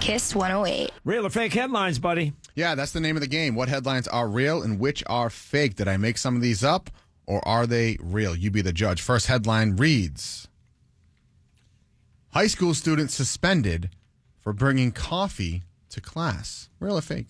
Kiss 108. Real or fake headlines, buddy? Yeah, that's the name of the game. What headlines are real and which are fake? Did I make some of these up or are they real? You be the judge. First headline reads, high school student suspended for bringing coffee to class. Real or fake?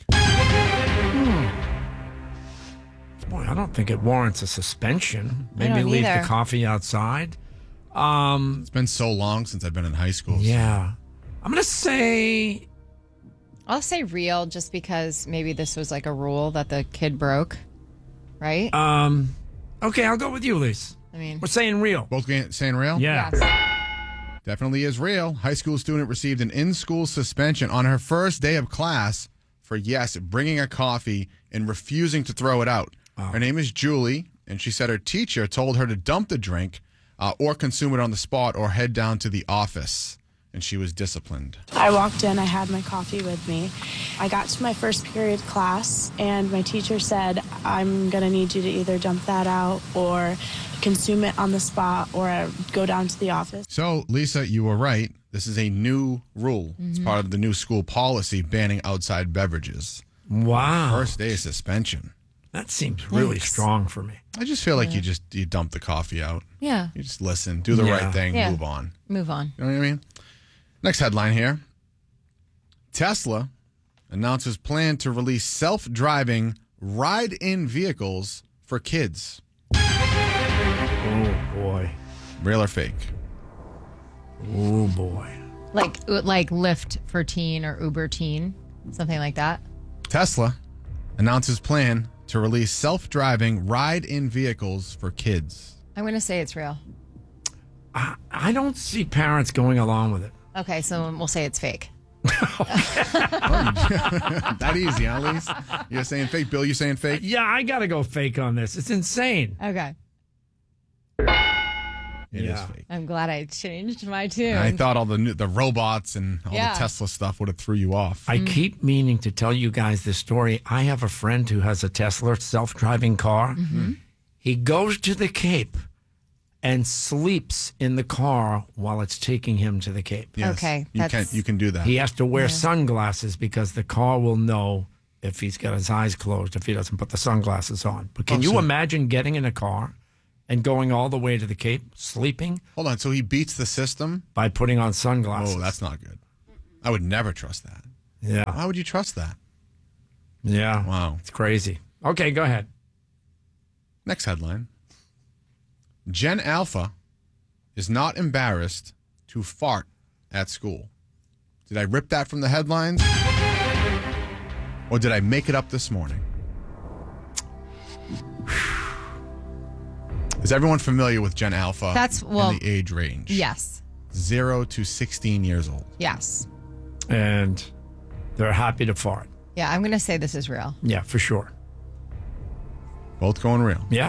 Boy, I don't think it warrants a suspension. I Maybe don't leave either. the coffee outside. It's been so long since I've been in high school. Yeah. I'm going to say... I'll say real just because maybe this was like a rule that the kid broke, right? Okay, I'll go with you, Lise. I mean, We're saying real. Both saying real? Yeah. yes. Definitely is real. High school student received an in-school suspension on her first day of class for, yes, bringing a coffee and refusing to throw it out. Her name is Julie, and she said her teacher told her to dump the drink or consume it on the spot or head down to the office, and she was disciplined. I walked in, I had my coffee with me. I got to my first period class, and my teacher said, I'm going to need you to either dump that out or consume it on the spot or go down to the office. So, Lisa, you were right. This is a new rule. It's part of the new school policy banning outside beverages. Wow. First day of suspension. That seems really strong for me. I just feel like you dump the coffee out. Yeah. You just listen, do the Yeah. right thing, Yeah. move on. Move on. You know what I mean? Next headline here. Tesla announces plan to release self-driving ride-in vehicles for kids. Oh, boy. Real or fake? Oh, boy. Like Lyft for teen or Uber teen, something like that. Tesla announces plan to release self-driving ride-in vehicles for kids. I'm going to say it's real. I don't see parents going along with it. Okay, so we'll say it's fake. That easy, huh, Lise? You're saying fake. Bill, you saying fake? Yeah, I got to go fake on this. It's insane. Okay. It is Yeah. fake. I'm glad I changed my tune. I thought all the robots and all Yeah. the Tesla stuff would have threw you off. I keep meaning to tell you guys this story. I have a friend who has a Tesla self-driving car. He goes to the Cape and sleeps in the car while it's taking him to the Cape. Yes, Okay, you can do that. He has to wear sunglasses because the car will know if he's got his eyes closed if he doesn't put the sunglasses on. But can you imagine getting in a car and going all the way to the Cape, sleeping Hold on, so he beats the system? by putting on sunglasses? Oh, that's not good. I would never trust that. Yeah. Why would you trust that? Yeah. Wow. It's crazy. Okay, go ahead. Next headline. Gen Alpha is not embarrassed to fart at school. Did I rip that from the headlines? Or did I make it up this morning? Is everyone familiar with Gen Alpha and the age range? Yes. 0 to 16 years old. Yes. And they're happy to fart. Yeah, I'm going to say this is real. Yeah, for sure. Both going real. Yeah.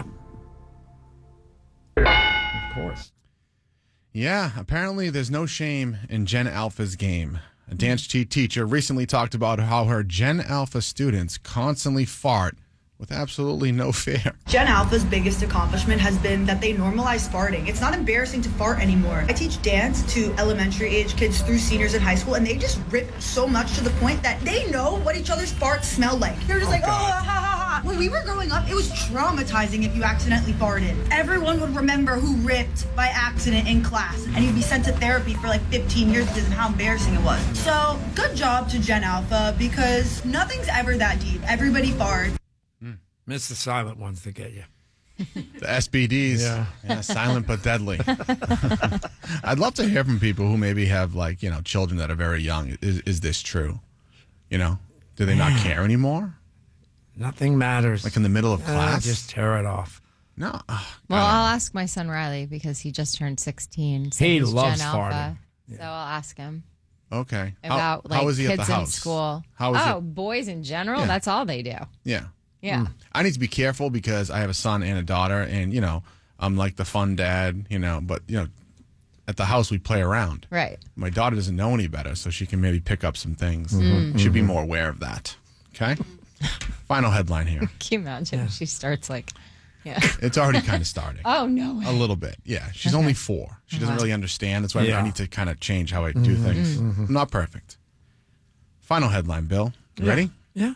Of course. Yeah, apparently there's no shame in Gen Alpha's game. A dance teacher recently talked about how her Gen Alpha students constantly fart with absolutely no fear. Gen Alpha's biggest accomplishment has been that they normalize farting. It's not embarrassing to fart anymore. I teach dance to elementary age kids through seniors in high school, and they just rip so much to the point that they know what each other's farts smell like. They're just ha ha ha. When we were growing up, it was traumatizing if you accidentally farted. Everyone would remember who ripped by accident in class, and you'd be sent to therapy for like 15 years because of how embarrassing it was. So, good job to Gen Alpha, because nothing's ever that deep. Everybody farts. It's the silent ones that get you. The SBDs. Yeah, silent but deadly. I'd love to hear from people who maybe have children that are very young. Is this true? Do they not care anymore? Nothing matters. Like in the middle of class? Just tear it off. No. Well, I'll ask my son Riley because he just turned 16. So He he's loves Gen Alpha. farting. So I'll ask him Okay. about how is he kids at the house? in school. How is it? Boys in general, Yeah. that's all they do. Yeah. Yeah. I need to be careful because I have a son and a daughter, and I'm like the fun dad, but at the house we play around. Right. My daughter doesn't know any better, so she can maybe pick up some things. Should be more aware of that. Okay. Final headline here. Can you imagine if she starts It's already kind of starting. Oh, no. A little bit. Yeah. She's only 4. She doesn't really understand. That's why I need to kind of change how I do things. I'm not perfect. Final headline, Bill. You ready? Yeah.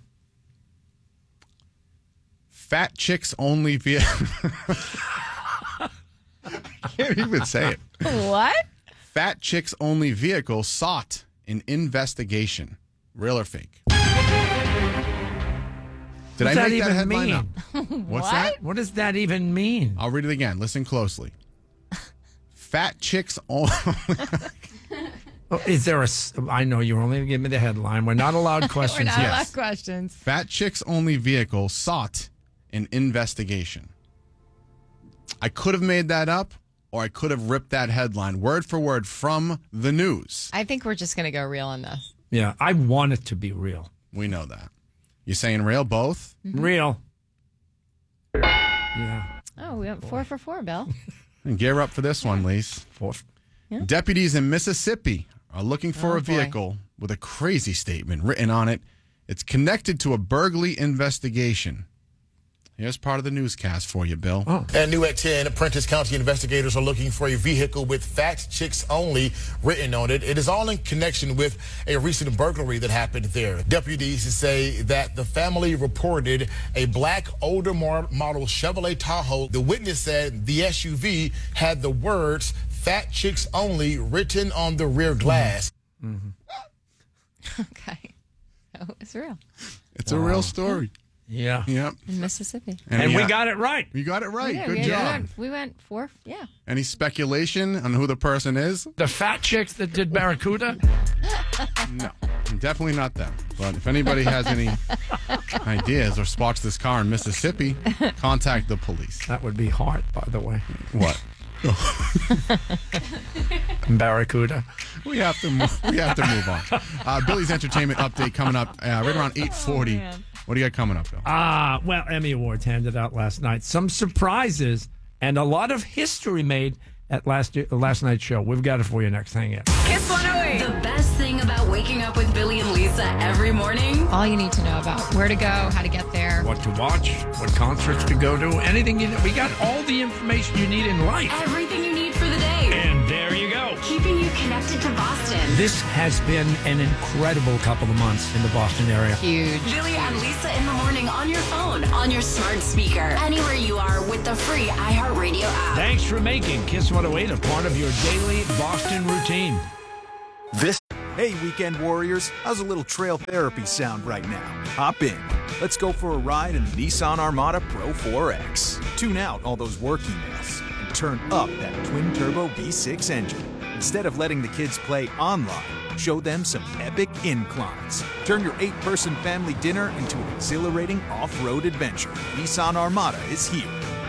Fat chicks only vehicle. I can't even say it. What? Fat chicks only vehicle sought in investigation. Real or fake? Did I What's that make that even headline mean? up? What's that? What does that even mean? I'll read it again. Listen closely. Fat chicks only. Oh, is there I know you're only going to give me the headline. We're not allowed questions. We're not yet. allowed questions. Fat chicks only vehicle sought in investigation. I could have made that up, or I could have ripped that headline word for word from the news. I think we're just going to go real on this. Yeah, I want it to be real. We know that. You saying real, both? Real. Yeah. Oh, we went 4 for 4, Bill. And gear up for this one, Lise. Deputies in Mississippi are looking for a vehicle with a crazy statement written on it. It's connected to a burglary investigation. Here's part of the newscast for you, Bill. And new at 10, Prentice County investigators are looking for a vehicle with Fat Chicks Only written on it. It is all in connection with a recent burglary that happened there. Deputies say that the family reported a black older model Chevrolet Tahoe. The witness said the SUV had the words Fat Chicks Only written on the rear glass. Okay. Oh, it's real. It's a real story. Yeah. Yep. In Mississippi. And we got it right. You got it right. Yeah, Good we job. We went 4. Yeah. Any speculation on who the person is? The fat chicks that did Barracuda? No, definitely not them. But if anybody has any ideas or spots this car in Mississippi, contact the police. That would be hard, by the way. What? Barracuda. We have to move on. Billy's entertainment update coming up right around 8:40. What do you got coming up, Bill? Well, Emmy Awards handed out last night. Some surprises and a lot of history made at last night's show. We've got it for you next. Hang in. Kiss 108. The best thing about waking up with Billy and Lisa every morning. All you need to know about where to go, how to get there. What to watch, what concerts to go to, anything you need. We got all the information you need in life. Everything you need for the day. And there you go. Keeping you connected to Boston. This has been an incredible couple of months in the Boston area. Huge. Billy and Lisa in the morning on your phone, on your smart speaker, anywhere you are with the free iHeartRadio app. Thanks for making Kiss 108 a part of your daily Boston routine. Hey, weekend warriors, how's a little trail therapy sound right now? Hop in. Let's go for a ride in the Nissan Armada Pro 4X. Tune out all those work emails and turn up that twin-turbo V6 engine. Instead of letting the kids play online, show them some epic inclines. Turn your 8-person family dinner into an exhilarating off-road adventure. Nissan Armada is here.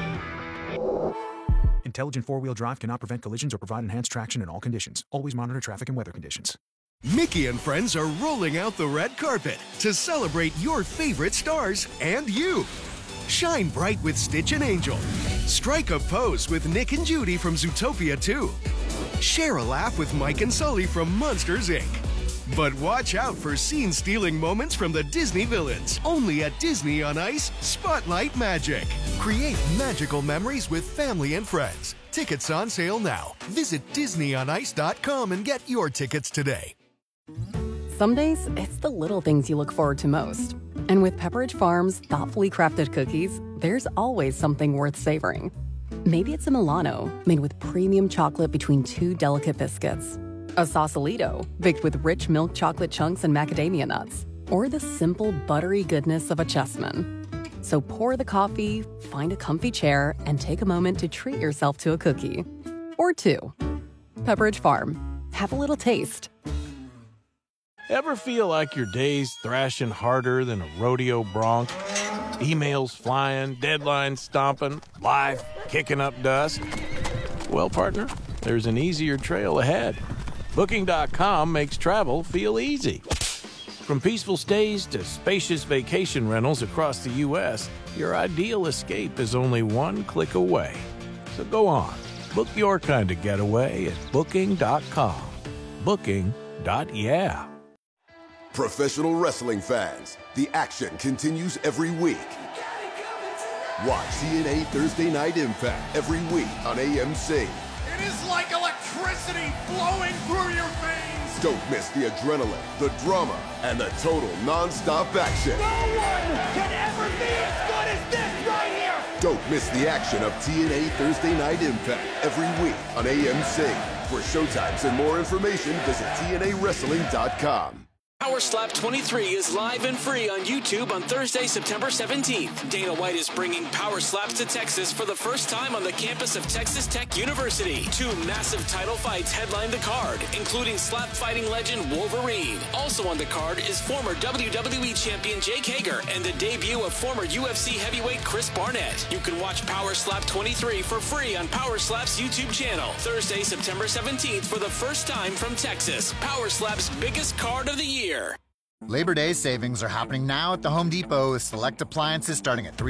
Intelligent four-wheel drive cannot prevent collisions or provide enhanced traction in all conditions. Always monitor traffic and weather conditions. Mickey and friends are rolling out the red carpet to celebrate your favorite stars and you. Shine bright with Stitch and Angel. Strike a pose with Nick and Judy from Zootopia 2. Share a laugh with Mike and Sully from Monsters, Inc. But watch out for scene-stealing moments from the Disney villains. Only at Disney on Ice Spotlight Magic. Create magical memories with family and friends. Tickets on sale now. Visit DisneyOnIce.com and get your tickets today. Some days, it's the little things you look forward to most. And with Pepperidge Farm's thoughtfully crafted cookies, there's always something worth savoring. Maybe it's a Milano, made with premium chocolate between 2 delicate biscuits. A Sausalito, baked with rich milk chocolate chunks and macadamia nuts. Or the simple, buttery goodness of a Chessman. So pour the coffee, find a comfy chair, and take a moment to treat yourself to a cookie. Or 2. Pepperidge Farm. Have a little taste. Ever feel like your day's thrashing harder than a rodeo bronc? Emails flying, deadlines stomping, life kicking up dust? Well, partner, there's an easier trail ahead. Booking.com makes travel feel easy. From peaceful stays to spacious vacation rentals across the U.S., your ideal escape is only one click away. So go on, book your kind of getaway at Booking.com. Booking.yeah. Professional wrestling fans, the action continues every week. Watch TNA Thursday Night Impact every week on AMC. It is like electricity flowing through your veins. Don't miss the adrenaline, the drama, and the total non-stop action. No one can ever be as good as this right here! Don't miss the action of TNA Thursday Night Impact every week on AMC. For showtimes and more information, visit TNAWrestling.com. Power Slap 23 is live and free on YouTube on Thursday, September 17th. Dana White is bringing Power Slaps to Texas for the first time on the campus of Texas Tech University. 2 massive title fights headline the card, including slap fighting legend Wolverine. Also on the card is former WWE champion Jake Hager and the debut of former UFC heavyweight Chris Barnett. You can watch Power Slap 23 for free on Power Slap's YouTube channel. Thursday, September 17th for the first time from Texas. Power Slap's biggest card of the year. Labor Day savings are happening now at the Home Depot with select appliances starting at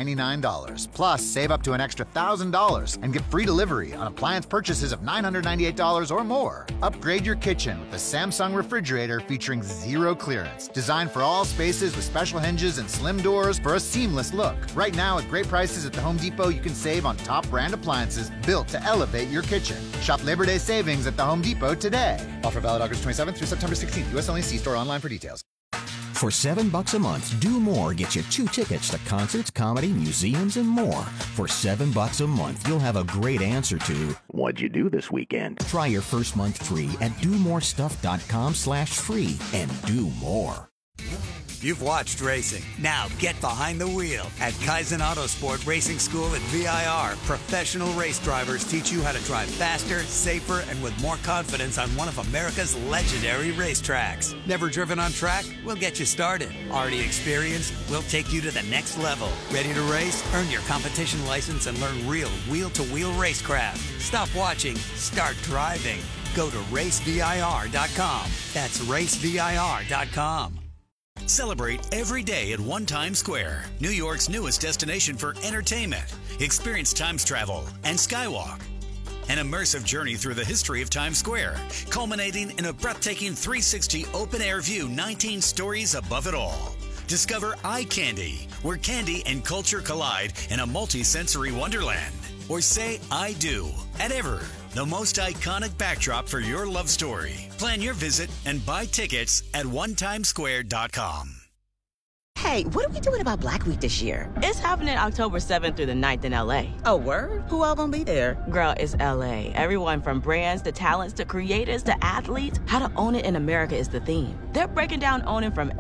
$399. Plus, save up to an extra $1,000 and get free delivery on appliance purchases of $998 or more. Upgrade your kitchen with the Samsung refrigerator featuring zero clearance. Designed for all spaces with special hinges and slim doors for a seamless look. Right now, at great prices at the Home Depot, you can save on top brand appliances built to elevate your kitchen. Shop Labor Day savings at the Home Depot today. Offer valid August 27th through September 16th. U.S. only. See store online for details. For $7 a month, Do More gets you 2 tickets to concerts, comedy, museums, and more. For $7 a month, you'll have a great answer to, what'd you do this weekend? Try your first month free at domorestuff.com/free and do more. You've watched racing. Now get behind the wheel. At Kaizen Autosport Racing School at VIR, professional race drivers teach you how to drive faster, safer, and with more confidence on one of America's legendary racetracks. Never driven on track? We'll get you started. Already experienced? We'll take you to the next level. Ready to race? Earn your competition license and learn real wheel-to-wheel racecraft. Stop watching. Start driving. Go to racevir.com. That's racevir.com. Celebrate every day at One Times Square, New York's newest destination for entertainment. Experience Times Travel and Skywalk. An immersive journey through the history of Times Square, culminating in a breathtaking 360 open-air view 19 stories above it all. Discover Eye Candy, where candy and culture collide in a multi-sensory wonderland. Or say I do at Ever, the most iconic backdrop for your love story. Plan your visit and buy tickets at onetimesquare.com. Hey, what are we doing about Black Week this year? It's happening October 7th through the 9th in LA. Oh, word? Who all gonna be there? Girl, it's LA. Everyone from brands to talents to creators to athletes. How to own it in America is the theme. They're breaking down owning from